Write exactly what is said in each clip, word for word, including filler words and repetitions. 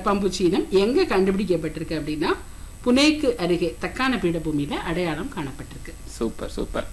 கரப்பாம்பூச்சி இனம் எங்க கண்டுபிடிக்கப்பட்டிருக்கு அப்படின்னா புனேக்கு அருகே தக்கான பீடபூமியில அடையாளம் காணப்பட்டிருக்கு. Super super.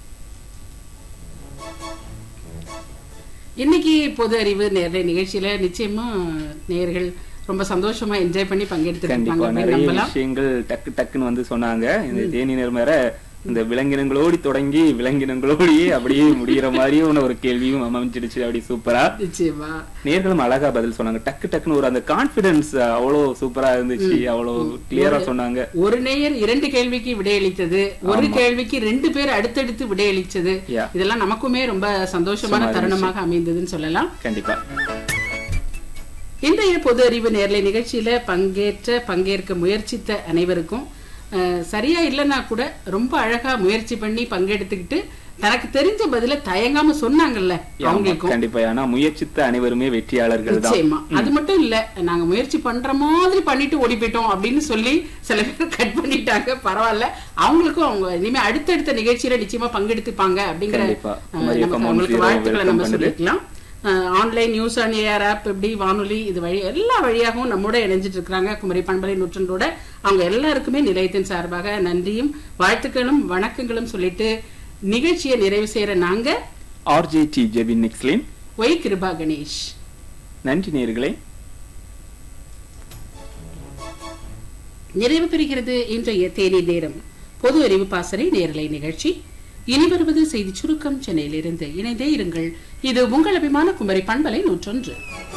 இன்னைக்கு பொது அறிவு நேர நிகழ்ச்சியில நிச்சயமா நேயர்கள் ரொம்ப சந்தோஷமா என்ஜாய் பண்ணி பங்கெடுத்துருக்காங்க. நிறைய விஷயங்கள் டக்கு டக்குன்னு வந்து சொன்னாங்க. இந்த தேனி நேர்மற இந்த விலங்கினங்களோடு தொடங்கி விலங்கினங்களோடயே அப்படியே முடிகிற மாதிரியும் ஒரு கேள்வியும் அமைஞ்சிடுச்சு. அப்படி சூப்பரா நிச்சயமா நேர்களும் அழகா பதில் சொன்னாங்க. டக்கு டக்குன்னு ஒரு அந்த கான்பிடன்ஸ் அவ்வளவு சூப்பரா இருந்துச்சு. அவ்வளவு கிளியரா சொன்னாங்க. ஒரு நேயர் இரண்டு கேள்விக்கு விடையளித்தது, ஒரு கேள்விக்கு ரெண்டு பேர் அடுத்தடுத்து விடையளிச்சது, இதெல்லாம் நமக்குமே ரொம்ப சந்தோஷமான தருணமாக அமைந்ததுன்னு சொல்லலாம். கண்டிப்பா. இன்றைய பொது அறிவு நேரலை நிகழ்ச்சியில பங்கேற்ற பங்கேற்க முயற்சித்த அனைவருக்கும் சரியா இல்லைன்னா கூட ரொம்ப அழகா முயற்சி பண்ணி பங்கெடுத்துக்கிட்டு தனக்கு தெரிஞ்ச பதில தயங்காம சொன்னாங்கல்ல, அவங்களுக்கும் கண்டிப்பா. ஆனா முயற்சித்த அனைவருமே வெற்றியாளர்கள் தான். அது மட்டும் இல்ல, நாங்க முயற்சி பண்ற மாதிரி பண்ணிட்டு ஓடி போயிட்டோம் அப்படின்னு சொல்லி சில பேர் கட் பண்ணிட்டாங்க. பரவாயில்ல, அவங்களுக்கும் அவங்க இனிமே அடுத்தடுத்த நிகழ்ச்சியில நிச்சயமா பங்கெடுத்துப்பாங்க அப்படிங்கிற அவங்களுக்கு வாழ்த்துக்களை நம்ம சொல்லிக்கலாம். Online news on AR app, இப்படி வானொலி, இது வழி எல்லா வழியாகவும் நம்மோட இணைஞ்சிட்டு இருக்காங்க குமரி பண்பலை நூற்றோட. அவங்க எல்லாருக்குமே நிலையத்தின் சார்பாக நன்றியும் வாழ்த்துக்களும் வணக்கங்களும் சொல்லிட்டு நிகழ்ச்சியை நிறைவு செய்யற நாங்க RJ D Jebin Nixlin, Y Kripa Ganesh. நன்றி நேயர்களே. நிறைவு பெறுகிறது இன்றைய தேனி நேரம் பொது அறிவு பாசறை நேரலை நிகழ்ச்சி. இனி வருவது செய்தி சுருக்கம். சென்னையிலிருந்து இணைந்தே இருங்கள். இது உங்கள் அபிமான குமரி பண்பலை நூற்றொன்று.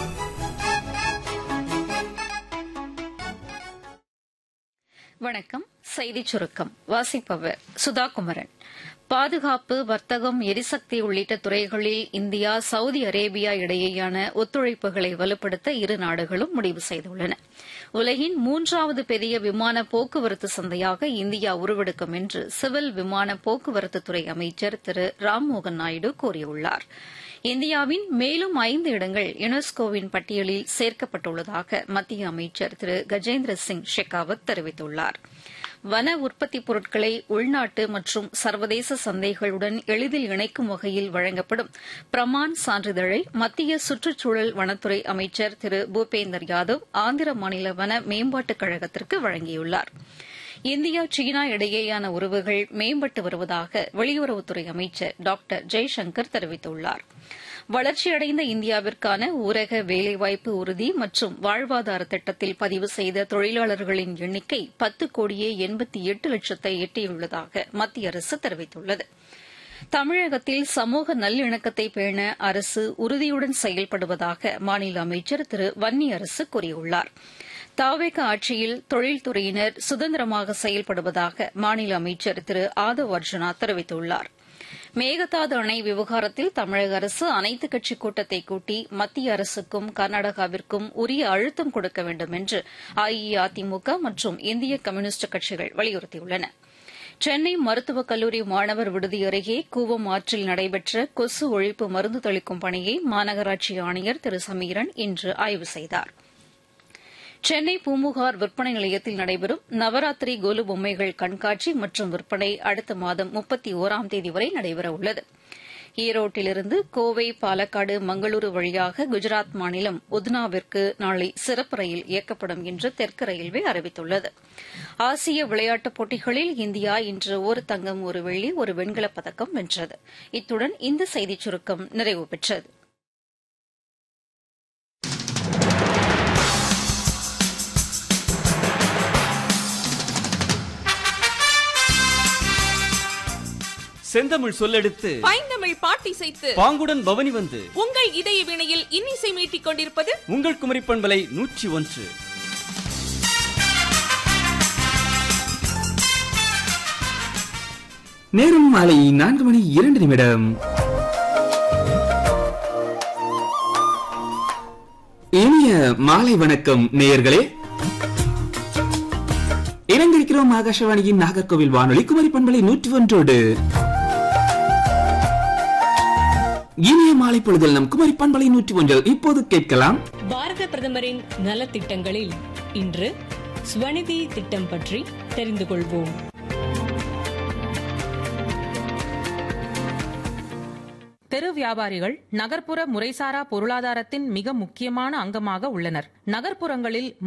வணக்கம். செய்தி சுருக்கம் வாசிப்பவர் சுதா குமரன். பாதுகாப்பு, வர்த்தகம், எரிசக்தி உள்ளிட்ட துறைகளில் இந்தியா சவுதி அரேபியா இடையேயான ஒத்துழைப்புகளை வலுப்படுத்த இரு நாடுகளும் முடிவு செய்துள்ளன. உலகின் மூன்றாவது பெரிய விமான போக்குவரத்து சந்தையாக இந்தியா உருவெடுக்கும் என்று சிவில் விமான போக்குவரத்துத்துறை அமைச்சர் திரு ராம்மோகன் நாயுடு கூறியுள்ளார். இந்தியாவின் மேலும் ஐந்து இடங்கள் யுனெஸ்கோவின் பட்டியலில் சேர்க்கப்பட்டுள்ளதாக மத்திய அமைச்சர் திரு கஜேந்திர சிங் ஷெகாவத் தெரிவித்துள்ளார். வன உற்பத்தி பொருட்களை உள்நாட்டு மற்றும் சர்வதேச சந்தைகளுடன் எளிதில் இணைக்கும் வகையில் வழங்கப்படும் பிரமான் சான்றிதழை மத்திய சுற்றுச்சூழல் வனத்துறை அமைச்சர் திரு பூபேந்தர் யாதவ் ஆந்திர மாநில வன மேம்பாட்டுக் கழகத்திற்கு வழங்கியுள்ளார். இந்தியா சீனா இடையேயான உறவுகள் மேம்பட்டு வருவதாக வெளியுறவுத்துறை அமைச்சர் டாக்டர் ஜெய்சங்கர் தெரிவித்துள்ளார். வளர்ச்சியடைந்த இந்தியாவிற்கான ஊரக வேலைவாய்ப்பு உறுதி மற்றும் வாழ்வாதார திட்டத்தில் பதிவு செய்த தொழிலாளர்களின் எண்ணிக்கை பத்து கோடியே எண்பத்தி எட்டு லட்சத்தை எட்டியுள்ளதாக மத்திய அரசு தெரிவித்துள்ளது. தமிழகத்தில் சமூக நல்லிணக்கத்தை பேண அரசு உறுதியுடன் செயல்படுவதாக மாநில அமைச்சர் திரு வன்னியரசு கூறியுள்ளார். தாவேக ஆட்சியில் தொழில்துறையினர் சுதந்திரமாக செயல்படுவதாக மாநில அமைச்சர் திரு ஆதவ் அர்ஜுனா தெரிவித்துள்ளார். மேகதாது அணை விவகாரத்தில் தமிழக அரசு அனைத்துக் கட்சிக் கூட்டத்தை கூட்டி மத்திய அரசுக்கும் கர்நாடகாவிற்கும் உரிய அழுத்தம் கொடுக்க வேண்டும் என்று அஇஅதிமுக மற்றும் இந்திய கம்யூனிஸ்ட் கட்சிகள் வலியுறுத்தியுள்ளன. சென்னை மருத்துவக் கல்லூரி மாணவர் விடுதி அருகே கூவம் ஆற்றில் நடைபெற்ற கொசு ஒழிப்பு மருந்து தெளிக்கும் பணியை மாநகராட்சி ஆணையர் திரு சமீரன் இன்று ஆய்வு செய்தார். சென்னை பூம்புகார் விற்பனை நிலையத்தில் நடைபெறும் நவராத்திரி கோலு பொம்மைகள் கண்காட்சி மற்றும் விற்பனை அடுத்த மாதம் முப்பத்தி ஒராம் தேதி வரை நடைபெறவுள்ளது. ஈரோட்டிலிருந்து கோவை, பாலக்காடு, மங்களூரு வழியாக குஜராத் மாநிலம் உத்னாவிற்கு நாளை சிறப்பு ரயில் இயக்கப்படும் என்று தெற்கு ரயில்வே அறிவித்துள்ளது. ஆசிய விளையாட்டுப் போட்டிகளில் இந்தியா இன்று ஒரு தங்கம், ஒரு வெள்ளி, ஒரு வெண்கலப் பதக்கம் வென்றது. இத்துடன் இந்த செய்திச் சுருக்கம் நிறைவு பெற்றது. செந்தமிழ் சொல்லெடுத்து பைந்தமிழ் பாட்டி செய்து பாங்குடன் பவனி வந்து உங்கள் இதய வினையில் இன்னிசை மீட்டிக் கொண்டிருப்பது உங்கள் குமரி பண்பலை நூற்றி ஒன்று. நேரம் மாலை நான்கு மணி இரண்டு நிமிடம். இனிய மாலை வணக்கம் நேயர்களே. இணைந்திருக்கிறோம் ஆகாஷவாணியின் நாகர்கோவில் வானொலி குமரி பண்பலை நூற்றி ஒன்றோடு. இனிய மாலை பொழுதில் நம் குமரி பண்பலை நூற்றி ஒன்றில் இப்போது கேட்கலாம் பாரத பிரதமரின் நலத்திட்டங்களில் இன்று ஸ்வநிதி திட்டம் பற்றி தெரிந்து கொள்வோம். தெரு வியாபாரிகள் நகர்ப்புற முறைசாரா பொருளாதாரத்தின் மிக முக்கியமான அங்கமாக உள்ளனர். நகர்ப்புறங்களில்